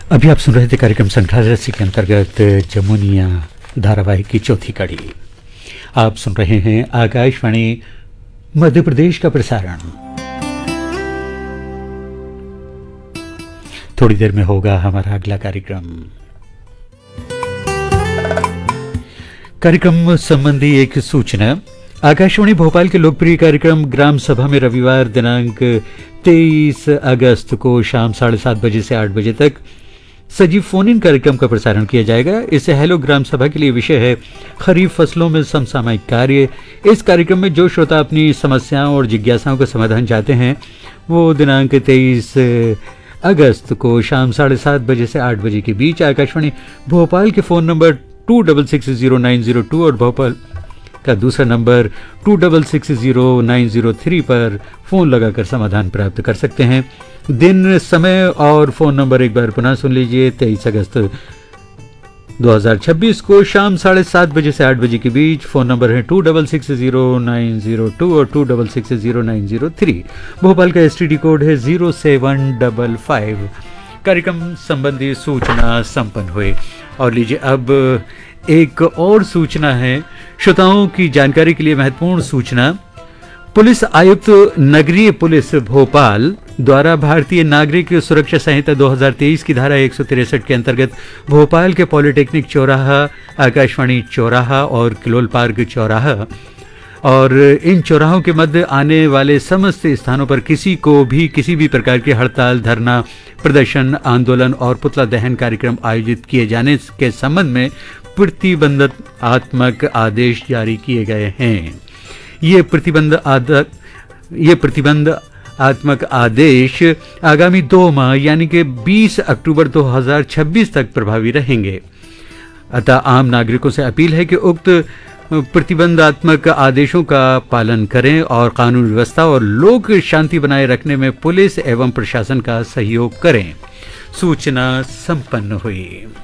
अभी आप सुन रहे थे कार्यक्रम संग्रहालय के अंतर्गत जमुनिया धारावाहिक की चौथी कड़ी। आप सुन रहे हैं आकाशवाणी मध्य प्रदेश का प्रसारण। थोड़ी देर में होगा हमारा अगला कार्यक्रम संबंधी एक सूचना। आकाशवाणी भोपाल के लोकप्रिय कार्यक्रम ग्राम सभा में रविवार दिनांक 23 अगस्त को शाम 7:30 बजे से 8 बजे तक सजीव फोन इन कार्यक्रम का प्रसारण किया जाएगा। इससे हेलो ग्राम सभा के लिए विषय है खरीफ फसलों में समसामयिक कार्य। इस कार्यक्रम में जो श्रोता अपनी समस्याओं और जिज्ञासाओं का समाधान चाहते हैं वो दिनांक 23 अगस्त को शाम 7:30 बजे से 8 बजे के बीच आकाशवाणी भोपाल के फ़ोन नंबर 2660 और भोपाल का दूसरा नंबर 2660 पर फ़ोन लगाकर समाधान प्राप्त कर सकते हैं। दिन, समय और फ़ोन नंबर एक बार पुनः सुन लीजिए। 23 अगस्त 2026 को शाम 7:30 बजे से 8 बजे के बीच फ़ोन नंबर है 2660 और 2660 भोपाल का STD कोड है 0755। कार्यक्रम संबंधी सूचना संपन्न हुए। और लीजिए अब एक और सूचना है, श्रोताओं की जानकारी के लिए महत्वपूर्ण सूचना। पुलिस आयुक्त नगरीय पुलिस भोपाल द्वारा भारतीय नागरिक सुरक्षा संहिता 2023 की धारा 163 के अंतर्गत भोपाल के पॉलिटेक्निक चौराहा, आकाशवाणी चौराहा और किलोल पार्क चौराहा और इन चौराहों के मध्य आने वाले समस्त स्थानों पर किसी को भी किसी भी प्रकार की हड़ताल, धरना, प्रदर्शन, आंदोलन और पुतला दहन कार्यक्रम आयोजित किए जाने के संबंध में प्रतिबंधात्मक आदेश जारी किए गए हैं। ये प्रतिबंधात्मक आदेश आगामी 2 माह यानी कि 20 अक्टूबर 2026 तक प्रभावी रहेंगे। अतः आम नागरिकों से अपील है कि उक्त प्रतिबंधात्मक आदेशों का पालन करें और कानून व्यवस्था और लोक शांति बनाए रखने में पुलिस एवं प्रशासन का सहयोग करें। सूचना संपन्न हुई।